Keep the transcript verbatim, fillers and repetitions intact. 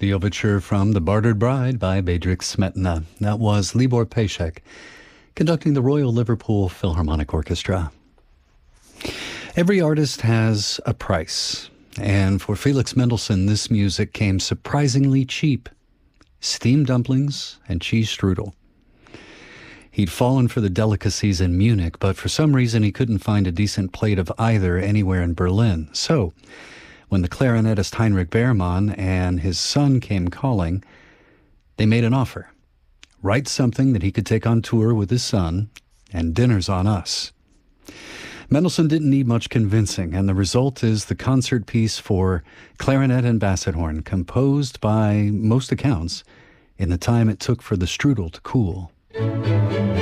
The overture from The Bartered Bride by Bedřich Smetana. That was Libor Pešek conducting the Royal Liverpool Philharmonic Orchestra. Every artist has a price, and for Felix Mendelssohn, this music came surprisingly cheap. Steamed dumplings and cheese strudel. He'd fallen for the delicacies in Munich, but for some reason he couldn't find a decent plate of either anywhere in Berlin. So, when the clarinetist Heinrich Behrmann and his son came calling, they made an offer. Write something that he could take on tour with his son, and dinner's on us. Mendelssohn didn't need much convincing, and the result is the concert piece for clarinet and basset horn, composed by most accounts in the time it took for the strudel to cool.